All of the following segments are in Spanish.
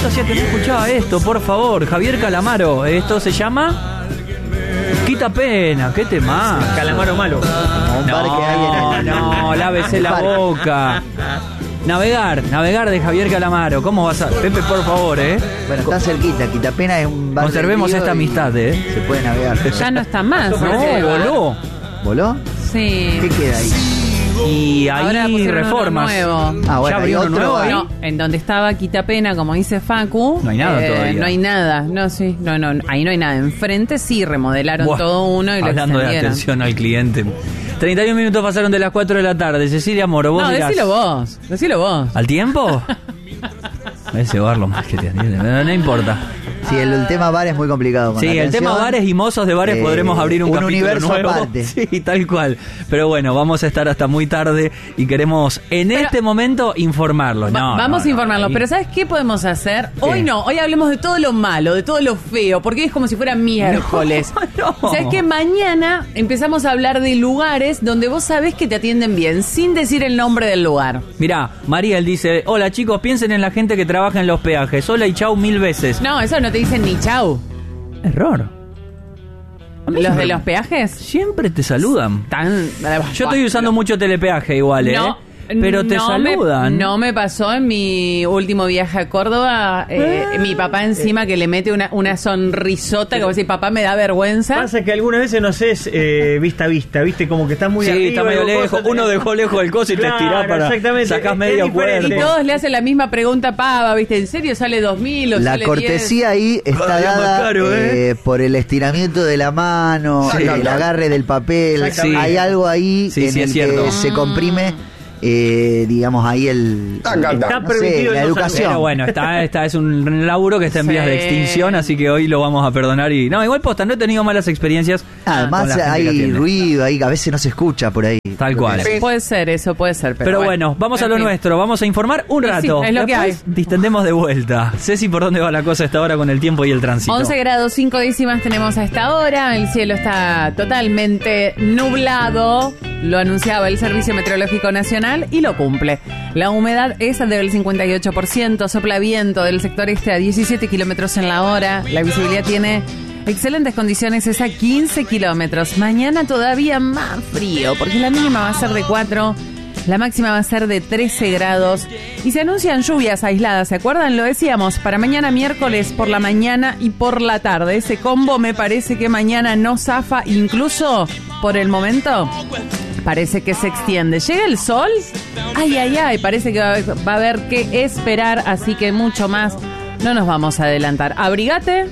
¿Cuánto hacía que no escuchaba esto? Por favor, Javier Calamaro. Esto se llama Quita Pena. ¿Qué tema? Calamaro malo. No, lávese la boca. Navegar de Javier Calamaro. ¿Cómo vas a...? Pepe, por favor, Bueno, está cerquita. Quitapena es un bar. Conservemos esta amistad, Se puede navegar. Ya no está más. No, voló. ¿Voló? Sí. ¿Qué queda ahí? Y Ahora ahí pusieron reformas. uno nuevo. Ah, bueno, ¿Ya abrió hay uno otro nuevo ahí. ahí? No, en donde estaba Quitapena, como dice Facu. No hay nada todavía. No hay nada. No, sí. No, ahí no hay nada. Enfrente sí remodelaron Buah, todo uno y lo hablando de extendieron. atención al cliente. 31 minutos pasaron de las 4 de la tarde. Cecilia Moro, vos No, dirás, decilo vos. ¿al tiempo? Ese bar lo más que te atiende. No importa. Sí, el tema bar es muy complicado. Con Sí, la el atención. tema bares y mozos de bares podremos abrir un capítulo universo nuevo. aparte. Sí, tal cual. Pero bueno, vamos a estar hasta muy tarde y queremos en este momento informarlos. Vamos a informarlos, pero ¿sabes qué podemos hacer? Hoy no, hoy hablemos de todo lo malo, de todo lo feo, porque hoy es como si fuera miércoles. No. ¿Sabes qué? Mañana empezamos a hablar de lugares donde vos sabés que te atienden bien, sin decir el nombre del lugar. Mirá, Mariel dice, hola chicos, piensen en la gente que trabaja en los peajes. Hola y chau 1000 veces. No, eso no te dicen ni chau. Error. ¿Los de los peajes? Siempre te saludan. Tan... Yo estoy usando mucho telepeaje igual, No, pero te saludan. No me pasó en mi último viaje a Córdoba. Mi papá encima que le mete una sonrisota, como si papá me da vergüenza. Pasa que algunas veces no sé, es vista a vista, ¿viste? Como que está muy arriba. Sí, está medio y vos lejos. cosas- Uno dejó lejos el coso y Claro, te estirás para... exactamente. Sacás Es medio diferente. Y cuerpo. todos le hacen la misma pregunta pava, ¿viste? ¿En serio sale 2.000 o La sale cortesía ahí está Cada día más dada caro, por el estiramiento de la mano, Sí. el agarre del papel. Exactamente. Hay algo ahí Sí, en sí, el es cierto. que se comprime, digamos, ahí Está no permitido sé, la el no educación. Pero bueno, esta es un laburo que está en vías de Sí. extinción, así que hoy lo vamos a perdonar. Y no, igual posta, no he tenido malas experiencias. Además con la gente que hay atiende. ruido ahí, que a veces no se escucha por ahí. Tal cual. Puede ser eso, puede ser. Pero bueno, vamos a lo En fin. nuestro, vamos a informar un Y rato. sí, es lo que Después hay. distendemos de vuelta. Ceci, ¿por dónde va la cosa a esta hora con el tiempo y el tránsito? 11 grados 5 décimas tenemos a esta hora. El cielo está totalmente nublado. Lo anunciaba el Servicio Meteorológico Nacional y lo cumple. La humedad es del 58%. Sopla viento del sector este a 17 kilómetros en la hora. La visibilidad tiene excelentes condiciones, es a 15 kilómetros. Mañana todavía más frío, porque la mínima va a ser de 4. La máxima va a ser de 13 grados y se anuncian lluvias aisladas, ¿se acuerdan? Lo decíamos, para mañana miércoles por la mañana y por la tarde. Ese combo me parece que mañana no zafa, incluso por el momento parece que se extiende. ¿Llega el sol? Ay, parece que va a haber que esperar, así que mucho más no nos vamos a adelantar. Abrigate,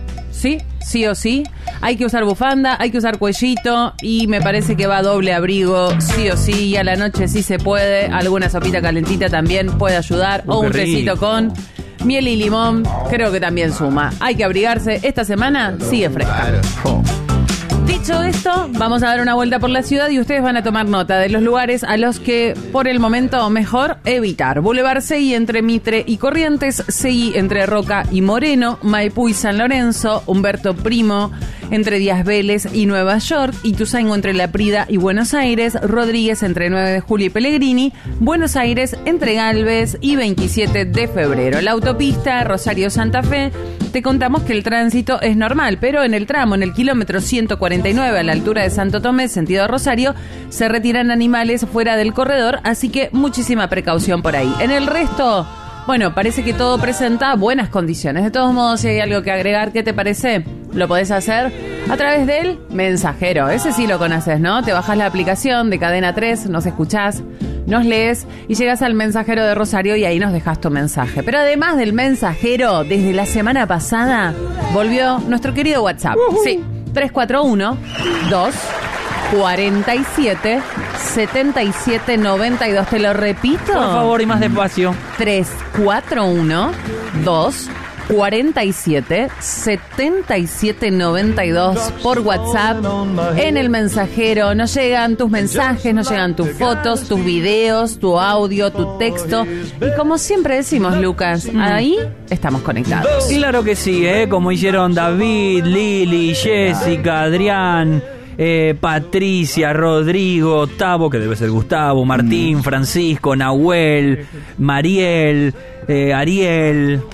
sí o sí. Hay que usar bufanda, hay que usar cuellito y me parece que va doble abrigo, sí o sí. Y a la noche sí se puede. Alguna sopita calentita también puede ayudar. O Qué un tecito rico. con miel y limón, creo que también suma. Hay que abrigarse. Esta semana sigue fresca. Dicho esto, vamos a dar una vuelta por la ciudad y ustedes van a tomar nota de los lugares a los que por el momento mejor evitar. Boulevard Seguí entre Mitre y Corrientes, Seguí entre Roca y Moreno, Maipú y San Lorenzo, Humberto Primo entre Díaz Vélez y Nueva York, Ituzaingó entre La Prida y Buenos Aires, Rodríguez entre 9 de Julio y Pellegrini, Buenos Aires entre Galvez y 27 de febrero. La autopista Rosario-Santa Fe, te contamos que el tránsito es normal, pero en el tramo, en el kilómetro 149 a la altura de Santo Tomé, sentido Rosario, se retiran animales fuera del corredor, así que muchísima precaución por ahí. En el resto, bueno, parece que todo presenta buenas condiciones. De todos modos, si hay algo que agregar, ¿qué te parece? Lo podés hacer a través del mensajero. Ese sí lo conoces, ¿no? Te bajás la aplicación de Cadena 3, nos escuchás, nos lees y llegas al mensajero de Rosario y ahí nos dejas tu mensaje. Pero además del mensajero, desde la semana pasada volvió nuestro querido WhatsApp. Sí, 341-247-7792. Te lo repito. Por favor, y más despacio. 341-247-7792 por WhatsApp. En el mensajero nos llegan tus mensajes, nos llegan tus fotos, tus videos, tu audio, tu texto. Y como siempre decimos, Lucas, ahí estamos conectados. Claro que sí, como hicieron David, Lili, Jessica, Adrián, Patricia, Rodrigo, Tavo, que debe ser Gustavo, Martín, Francisco, Nahuel, Mariel, Ariel,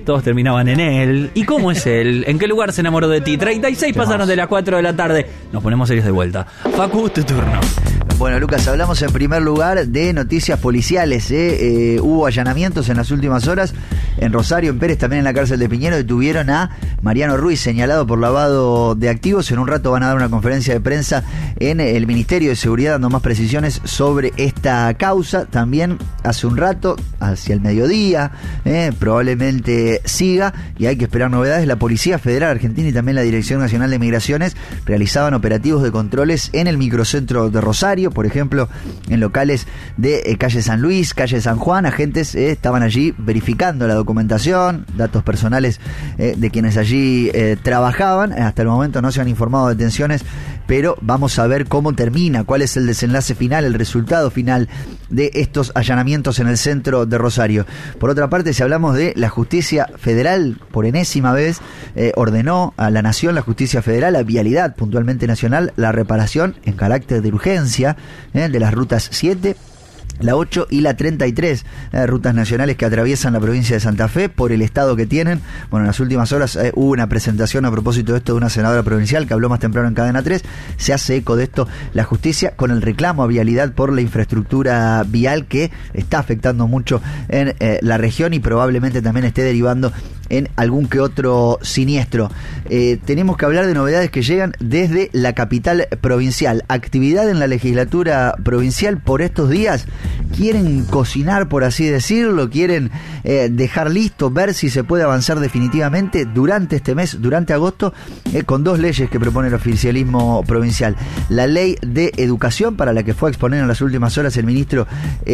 todos terminaban en él. ¿Y cómo es él? ¿En qué lugar se enamoró de ti? 36 pasaron de las 4 de la tarde. Nos ponemos serios de vuelta. Facu, tu turno. Bueno, Lucas, hablamos en primer lugar de noticias policiales. Hubo allanamientos en las últimas horas en Rosario, en Pérez, también en la cárcel de Piñero. Detuvieron a Mariano Ruiz, señalado por lavado de activos. En un rato van a dar una conferencia de prensa en el Ministerio de Seguridad dando más precisiones sobre esta causa. También hace un rato, hacia el mediodía, probablemente siga y hay que esperar novedades. La Policía Federal Argentina y también la Dirección Nacional de Migraciones realizaban operativos de controles en el microcentro de Rosario, por ejemplo, en locales de calle San Luis, calle San Juan. Agentes estaban allí verificando la documentación, datos personales de quienes allí trabajaban. Hasta el momento no se han informado de detenciones, pero vamos a ver cómo termina, cuál es el desenlace final, el resultado final de estos allanamientos en el centro de Rosario. Por otra parte, si hablamos de la justicia federal, por enésima vez ordenó a la Nación, la justicia federal, a Vialidad, puntualmente nacional, la reparación en carácter de urgencia de las rutas 7, la 8 y la 33, rutas nacionales que atraviesan la provincia de Santa Fe por el estado que tienen. Bueno, en las últimas horas hubo una presentación a propósito de esto de una senadora provincial que habló más temprano en Cadena 3. Se hace eco de esto la justicia con el reclamo a Vialidad por la infraestructura vial que está afectando mucho en la región y probablemente también esté derivando en algún que otro siniestro. Tenemos que hablar de novedades que llegan desde la capital provincial. Actividad en la legislatura provincial por estos días. Quieren cocinar, por así decirlo, quieren dejar listo, ver si se puede avanzar definitivamente durante este mes, durante agosto, con dos leyes que propone el oficialismo provincial. La ley de educación, para la que fue a exponer en las últimas horas el ministro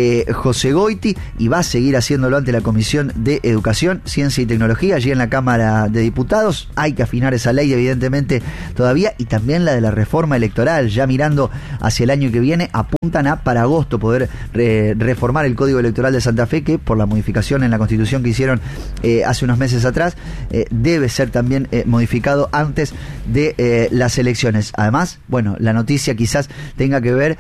José Goiti, y va a seguir haciéndolo ante la Comisión de Educación, Ciencia y Tecnología, allí en la Cámara de Diputados. Hay que afinar esa ley, evidentemente, todavía, y también la de la reforma electoral, ya mirando hacia el año que viene, apuntan a para agosto poder reformar el Código Electoral de Santa Fe, que por la modificación en la Constitución que hicieron hace unos meses atrás, debe ser también modificado antes de las elecciones. Además, bueno, la noticia quizás tenga que ver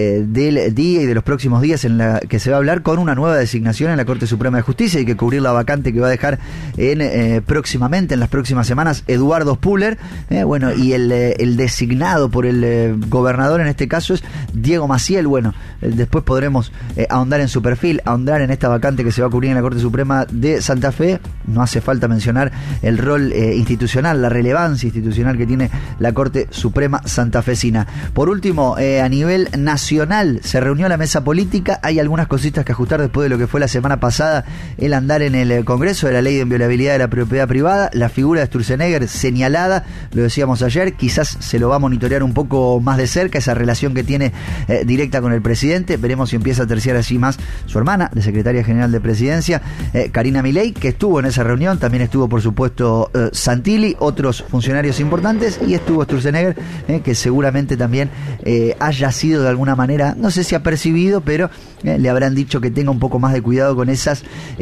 del día y de los próximos días en la que se va a hablar con una nueva designación en la Corte Suprema de Justicia. Hay que cubrir la vacante que va a dejar próximamente, en las próximas semanas, Eduardo Spuller, bueno, y el designado por el gobernador en este caso es Diego Maciel. Bueno, después podremos ahondar en su perfil, ahondar en esta vacante que se va a cubrir en la Corte Suprema de Santa Fe. No hace falta mencionar el rol institucional, la relevancia institucional que tiene la Corte Suprema santafesina. Por último, a nivel nacional se reunió la mesa política. Hay algunas cositas que ajustar después de lo que fue la semana pasada el andar en el Congreso de la ley de inviolabilidad de la propiedad privada. La figura de Sturzenegger señalada, lo decíamos ayer, quizás se lo va a monitorear un poco más de cerca, esa relación que tiene directa con el presidente. Veremos si empieza a terciar así más su hermana, de secretaria general de Presidencia, Karina Milei, que estuvo en esa reunión. También estuvo, por supuesto, Santilli, otros funcionarios importantes, y estuvo Sturzenegger, que seguramente también haya sido de alguna manera, no sé si apercibido, pero le habrán dicho que tenga un poco más de cuidado con esa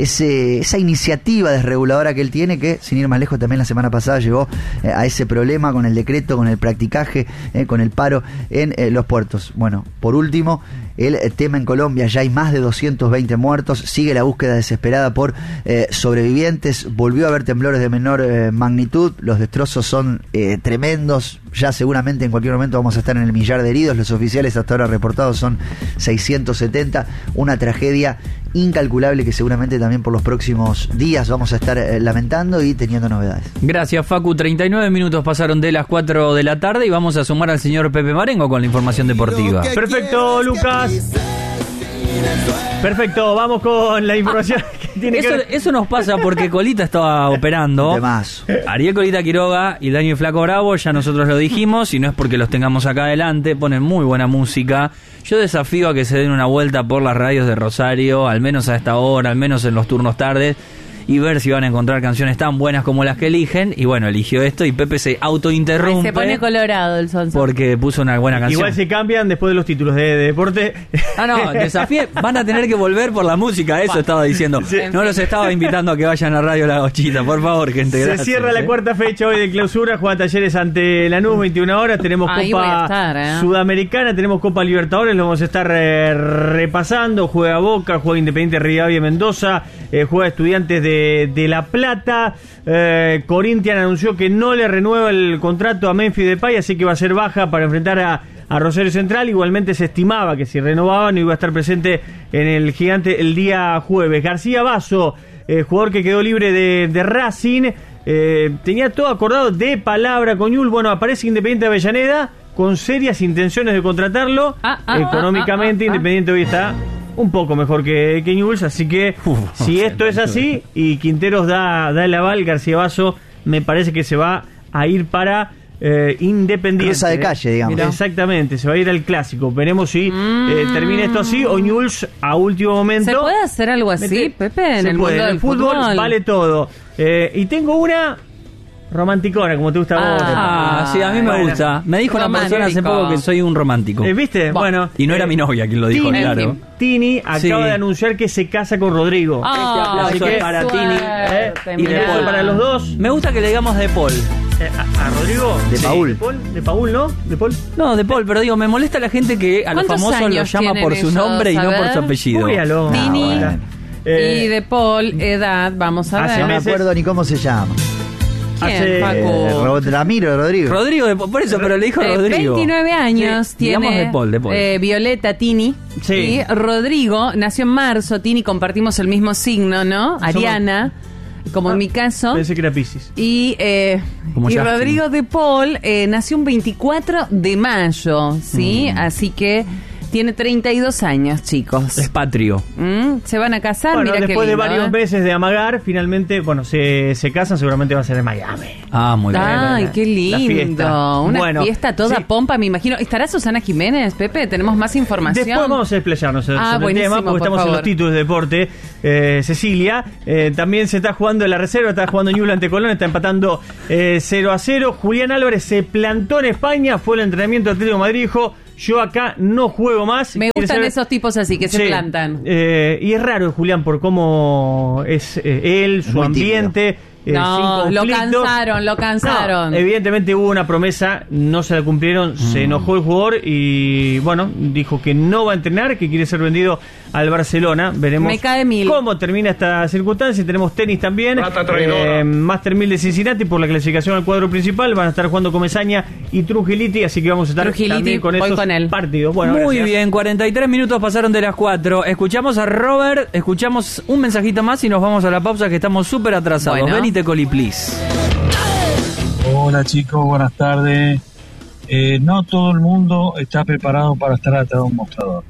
iniciativa desreguladora que él tiene, que sin ir más lejos también la semana pasada llegó a ese problema con el decreto, con el practicaje, con el paro en los puertos. Bueno, por último, el tema en Colombia: ya hay más de 220 muertos, sigue la búsqueda desesperada por sobrevivientes. Volvió a haber temblores de menor magnitud, los destrozos son tremendos. Ya seguramente en cualquier momento vamos a estar en el millar de heridos. Los oficiales hasta ahora reportados son 670. Una tragedia incalculable que seguramente también por los próximos días vamos a estar lamentando y teniendo novedades. Gracias, Facu. 39 minutos pasaron de las 4 de la tarde y vamos a sumar al señor Pepe Marengo con la información deportiva. Perfecto, Lucas. Perfecto, vamos con la información que tiene que ver. Eso nos pasa porque Colita estaba operando. Temazo. Ariel Colita Quiroga y Dani Flaco Bravo, ya nosotros lo dijimos, y no es porque los tengamos acá adelante, ponen muy buena música. Yo desafío a que se den una vuelta por las radios de Rosario, al menos a esta hora, al menos en los turnos tardes, y ver si van a encontrar canciones tan buenas como las que eligen. Y bueno, eligió esto y Pepe se autointerrumpe. Se pone colorado el sonso. Porque puso una buena canción. Igual se cambian después de los títulos de deporte. Ah, no, desafíe, van a tener que volver por la música, eso estaba diciendo. Sí. No los estaba invitando a que vayan a Radio La Gochita, por favor, gente. Se Gracias, cierra la cuarta fecha hoy de clausura, juega Talleres ante Lanús, 21 horas, tenemos Ahí voy a Copa estar, Sudamericana, tenemos Copa Libertadores, lo vamos a estar repasando, juega Boca, juega Independiente Rivadavia Mendoza, juega Estudiantes de La Plata. Corinthians anunció que no le renueva el contrato a Memphis Depay, así que va a ser baja para enfrentar a Rosario Central. Igualmente se estimaba que si renovaba no iba a estar presente en el Gigante el día jueves. García Basso, jugador que quedó libre de Racing, tenía todo acordado de palabra con Newell's. Bueno, aparece Independiente de Avellaneda con serias intenciones de contratarlo. Económicamente Independiente hoy está un poco mejor que Newell's, así que si esto es así y Quinteros da el aval, García Basso me parece que se va a ir para Independiente. Cruza de calle, digamos. Mirá. Exactamente, se va a ir al clásico. Veremos si termina esto así o Newell's a último momento. ¿Se puede hacer algo así, Pepe, en el mundo del fútbol? Vale todo. Y tengo una romanticona, como te gusta a vos. Sí, a mí me gusta. Me dijo una persona hace poco que soy un romántico. ¿Viste? Bueno. Y no era mi novia quien lo dijo, claro. Tini acaba de anunciar que se casa con Rodrigo. Así que para Tini y de Paul para los dos. Me gusta que le digamos de Paul. ¿A Rodrigo? De Paul. ¿De Paul, no? ¿De Paul? No, de Paul, pero digo, me molesta la gente que a los famosos los llama por su nombre y no por su apellido. Tini y de Paul, edad, vamos a ver. No me acuerdo ni cómo se llama. ¿Quién, Facu? Ramiro, Rodrigo. Rodrigo, por eso, pero le dijo Rodrigo. 29 años tiene. Digamos de Paul. Violeta Tini. Sí. Y Rodrigo nació en marzo. Tini, compartimos el mismo signo, ¿no? Ariana. Como en mi caso. Pensé que era Piscis. Y Rodrigo de Paul nació un 24 de mayo, ¿sí? Así que tiene 32 años, chicos. Es patrio. Se van a casar, bueno, mira después qué lindo, de varios meses de amagar, finalmente, bueno, se casan, seguramente va a ser en Miami. Muy bien. Ay, qué lindo. Una fiesta toda pompa, me imagino. ¿Estará Susana Jiménez, Pepe? ¿Tenemos más información? Después vamos a desplayarnos sobre el tema, porque estamos en los títulos de deporte. Cecilia, también se está jugando en la reserva, está jugando Newell's ante Colón, está empatando 0-0. Julián Álvarez se plantó en España, fue el entrenamiento de Atlético de Madrid, dijo: yo acá no juego más. Me gustan esos tipos así, que se plantan. Y es raro, Julián, por cómo es él, su ambiente. No, lo cansaron. No, evidentemente hubo una promesa, no se la cumplieron, se enojó el jugador y bueno, dijo que no va a entrenar, que quiere ser vendido al Barcelona. Veremos cómo termina esta circunstancia. Tenemos tenis también, Master 1000 de Cincinnati por la clasificación al cuadro principal. Van a estar jugando Comesaña y Trujiliti, así que vamos a estar también con esos partidos. Bueno, muy bien, 43 minutos pasaron de las 4. Escuchamos a Robert, escuchamos un mensajito más y nos vamos a la pausa, que estamos súper atrasados. Venite, Coli, please. Hola chicos, buenas tardes. No todo el mundo está preparado para estar atrás de un mostrador.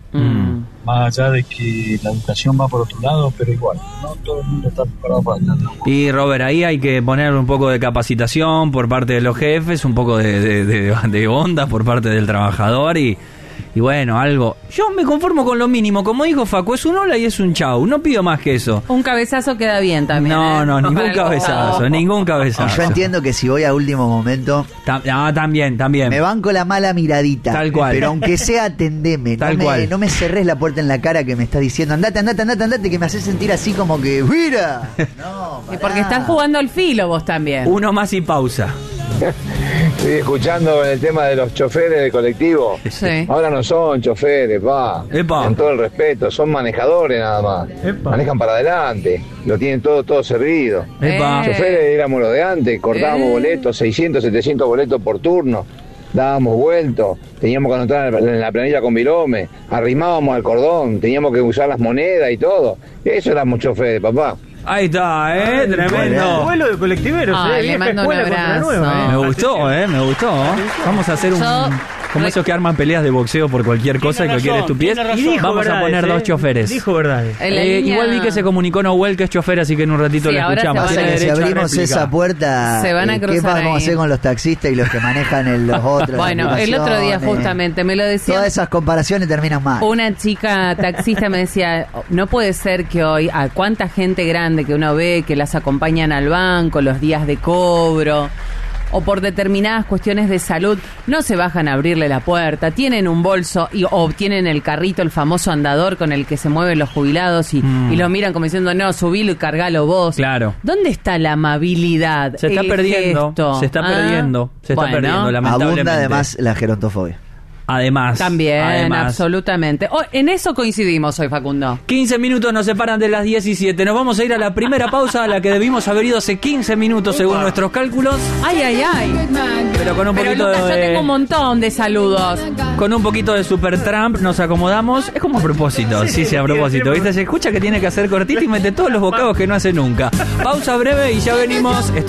Más allá de que la educación va por otro lado, pero igual, no todo el mundo está preparado para estar atrás. Y Robert, ahí hay que poner un poco de capacitación por parte de los jefes, un poco de onda por parte del trabajador y bueno, algo. Yo me conformo con lo mínimo. Como dijo Facu, es un hola y es un chau. No pido más que eso. Un cabezazo queda bien también. No, ningún cabezazo. Yo entiendo que si voy a último momento... También. Me banco la mala miradita. Tal cual. Pero aunque sea, atendeme. No me cerrés la puerta en la cara que me estás diciendo andate, que me haces sentir así como que... ¡Mira! No, y porque estás jugando al filo vos también. Uno más y pausa. Estoy escuchando el tema de los choferes de colectivo. Sí. Ahora no son choferes, con todo el respeto, son manejadores nada más. Manejan para adelante, lo tienen todo servido. Choferes éramos los de antes, cortábamos boletos, 600, 700 boletos por turno, dábamos vueltos, teníamos que anotar en la planilla con virome, arrimábamos al cordón, teníamos que usar las monedas y todo. Eso éramos choferes, papá. Ahí está, tremendo. Vuelo de colectiveros, le mando un abrazo. Me gustó. Vamos a hacer como esos que arman peleas de boxeo por cualquier cosa y cualquier estupidez. Y vamos a poner dos choferes. Dijo verdades. Igual vi que se comunicó Noel, que es chofer, así que en un ratito le escuchamos. Si abrimos esa puerta, se van a cruzar. ¿Qué vamos a hacer con los taxistas y los que manejan los otros? Bueno, el otro día justamente me lo decía. Todas esas comparaciones terminan mal. Una chica taxista me decía, no puede ser que hoy, a cuánta gente grande que uno ve que las acompañan al banco, los días de cobro, o por determinadas cuestiones de salud, no se bajan a abrirle la puerta, tienen un bolso o tienen el carrito, el famoso andador con el que se mueven los jubilados y lo miran como diciendo, no, subilo y cargalo vos. Claro. ¿Dónde está la amabilidad? Se está perdiendo, lamentablemente. Abunda además la gerontofobia. Además. También, absolutamente. En eso coincidimos hoy, Facundo. 15 minutos nos separan de las 17. Nos vamos a ir a la primera pausa, a la que debimos haber ido hace 15 minutos según nuestros cálculos. Ay. Pero con un poquito Lucas, de... yo tengo un montón de saludos. Con un poquito de Super Trump nos acomodamos. Es como a propósito. Sí, a propósito. ¿Viste? Se escucha que tiene que hacer cortito y mete todos los bocados que no hace nunca. Pausa breve y ya venimos. Esto